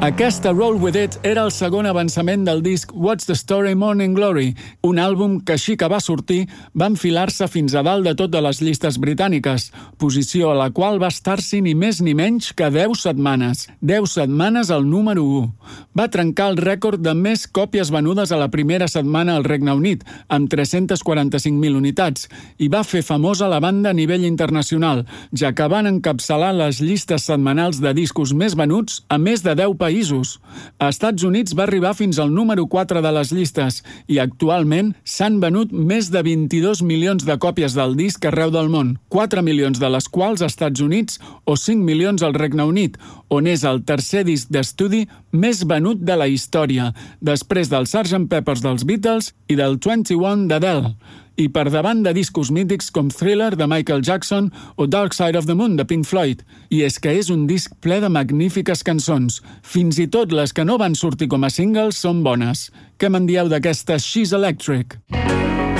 Aquesta Roll With It era el segon avançament del disc What's the Story Morning Glory, un àlbum que així que va sortir va enfilar-se fins a dalt de totes les llistes britàniques, posició a la qual va estar-s'hi ni més ni menys que 10 setmanes. 10 setmanes al número 1. Va trencar el rècord de més còpies venudes a la primera setmana al Regne Unit, amb 345.000 unitats, i va fer famosa la banda a nivell internacional, ja que van encapçalar les llistes setmanals de discos més venuts a més de 10 països. A Estats Units va arribar fins al número 4 de les llistes i actualment s'han venut més de 22 milions de còpies del disc arreu del món, 4 milions de les quals als Estats Units o 5 milions al Regne Unit, on és el tercer disc d'estudi més venut de la història, després del Sgt. Pepper's dels Beatles i del 21 d'Adele, i per davant de discos mítics com Thriller de Michael Jackson o Dark Side of the Moon de Pink Floyd. I és que és un disc ple de magnífiques cançons. Fins i tot les que no van sortir com a singles són bones. Què me'n dieu d'aquesta She's Electric?